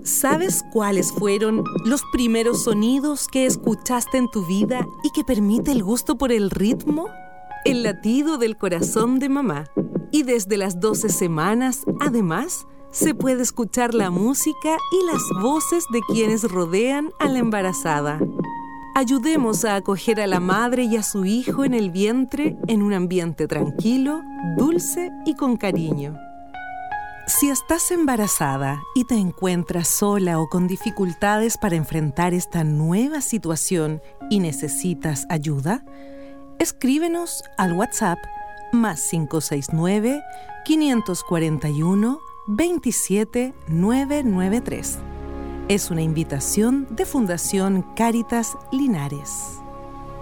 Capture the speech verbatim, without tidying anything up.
¿Sabes cuáles fueron los primeros sonidos que escuchaste en tu vida y que permite el gusto por el ritmo? El latido del corazón de mamá. Y desde las doce semanas, además, se puede escuchar la música y las voces de quienes rodean a la embarazada. Ayudemos a acoger a la madre y a su hijo en el vientre en un ambiente tranquilo, dulce y con cariño. Si estás embarazada y te encuentras sola o con dificultades para enfrentar esta nueva situación y necesitas ayuda, escríbenos al WhatsApp más cinco seis nueve, cinco cuatro uno, veintisiete, novecientos noventa y tres. Es una invitación de Fundación Cáritas Linares.